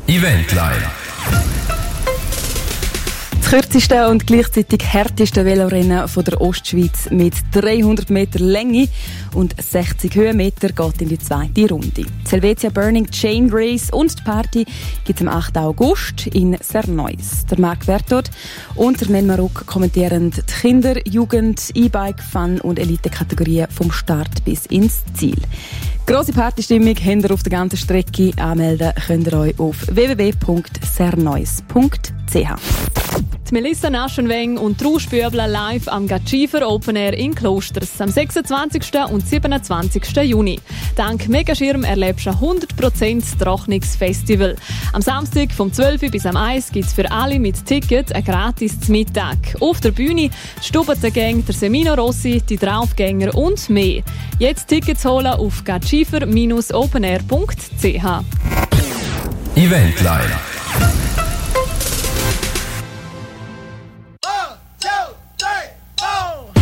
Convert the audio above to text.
Eventline. Das kürzeste und gleichzeitig härteste Velorennen von der Ostschweiz mit 300 Meter Länge und 60 Höhenmeter geht in die zweite Runde. Das Helvetia Burning Chain Race und die Party gibt es am 8. August in Serneus. Der Marc Berthold und der Nen Marok kommentieren die Kinder-, Jugend-, E-Bike-, Fun- und Elite-Kategorien vom Start bis ins Ziel. Grosse Partystimmung habt ihr auf der ganzen Strecke. Anmelden könnt ihr euch auf www.serneus.ch. Die Melissa Naschenweng und Trau Spübler live am Gatschiefer Open Air in Klosters am 26. und 27. Juni. Dank Megaschirm erlebst du 100% Trocknungsfestival. Am Samstag vom 12. bis am 1 gibt es für alle mit Ticket ein gratis Mittag. Auf der Bühne die Stubentengang, der Semino Rossi, die Draufgänger und mehr. Jetzt Tickets holen auf gatschiefer-openair.ch. Eventline.